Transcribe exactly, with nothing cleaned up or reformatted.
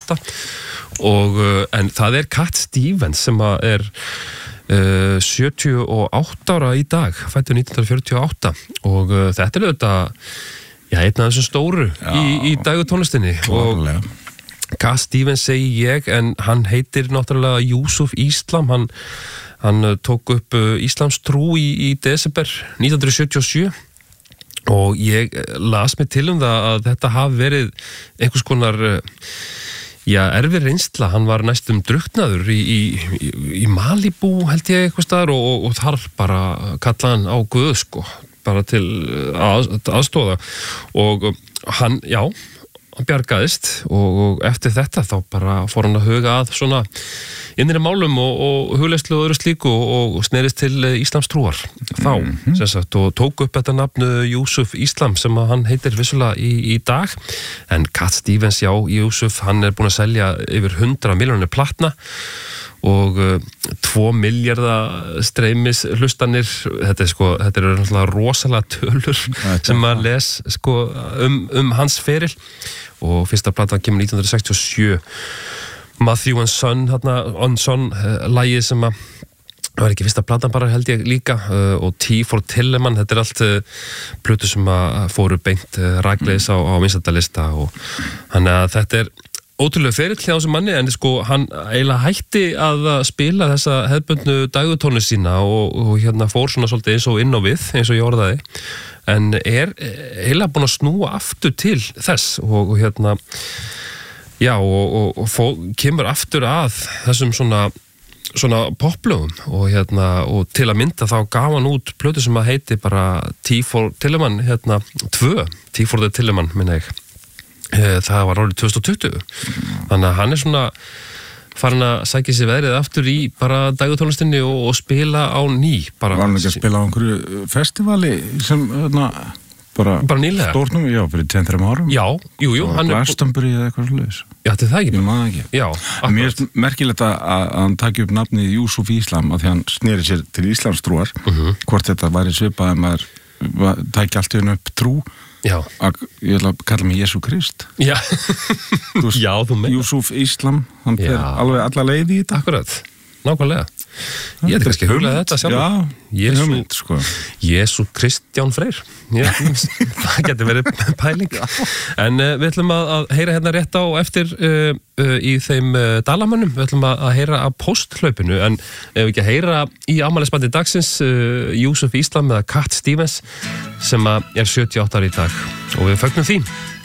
átta og, uh, en það er Cat Stevens sem er uh, sjötíu og átta ára í dag, fæddur nítján hundruð fjörutíu og átta og uh, þetta er auðvitað já, einn af þessum stóru já, í, í dægutónlistinni og Cat Stevens segi ég en hann heitir náttúrulega Yusuf Islam, hann, hann tók upp uh, Íslamstrú í, í desember nítján hundruð sjötíu og sjö og ég las mig til um það að þetta hafi verið einhvers konar já, erfið reynsla, hann var næstum drukknaður í, í, í, í Malibu held ég eitthvað staðar og, og, og þar bara kallaði hann á Guð sko, bara til að, aðstóða og hann, já hann bjargaðist og, og eftir þetta þá bara fór hann að huga að svona innri málum og, og hugleyslu og öðru slíku og, og snerist til Íslamstrúar þá, mm-hmm. sem sagt, og tók upp þetta nafnu Yusuf Islam sem hann heitir vissulega í, í dag en Cat Stevens, já, Yusuf, hann er búin að selja yfir hundrað milljónir platna og uh, tvo milljarða streymis hlustanir, þetta er sko, þetta er náttúrulega rosalega tölur sem maður les sko um, um hans feril og fyrsta platan kemur nítján hundruð sextíu og sjö Matthew and Son, hérna, on Son uh, lagið sem að það var ekki fyrsta platan bara held ég líka uh, og T for Tillemann, þetta er allt uh, plötur sem að fóru beint uh, rakleiðis á, á vinsældalista og þannig að þetta er ótrúlega ferill hjá þessum manni en sko hann eiginlega hætti að spila þessa hefðbundnu dægutónlist sína og, og hérna fór svona svolítið eins og inn á við eins og ég orðaði en er eiginlega búin að snúa aftur til þess og, og hérna já og, og, og fó, kemur aftur að þessum svona svona poplögum og hérna og til að mynda þá gaf hann út plötu sem að heiti bara T for Tillemann hérna tvö, T for the Tillemann minna ég það var árið tvö þúsund og tuttugu þannig að hann er svona farin að sækja sér veðrið aftur í bara dægutónlistinni og, og spila á ný bara. Var hann ekki að spila á einhverju festivali sem hérna bara, bara nýlega stórnum, já, fyrir tveim til þrem árum já, jú, jú og Glastonbury eða eitthvað svolítið já, þetta er það ekki ég maður ekki já, mér er merkilegt að, að hann taki upp nafnið Yusuf Islam að því hann sneri sér til Íslamstrúar uh-huh. hvort þetta væri svipað að maður tæki allt í hennu upp trú já. Að, ég ætla að kalla mig Jésu Krist já, þú veist, já, þú meina Yusuf Islam, hann fer alveg alla leið í þetta akkurat, nákvæmlega ég ætla kannski að huglega þetta sjálf Jésu, sko. Jésu Kristján Freyr já, það getur verið pæling en uh, við ætlum að, að heyra hérna rétt á eftir uh, uh, í þeim uh, dalamönnum, við ætlum að, að heyra af posthlaupinu en ef við ekki að heyra í afmælisbandi dagsins uh, Yusuf Islam eða Cat Stevens sem er sjötíu og átta ára í dag og við fögnum því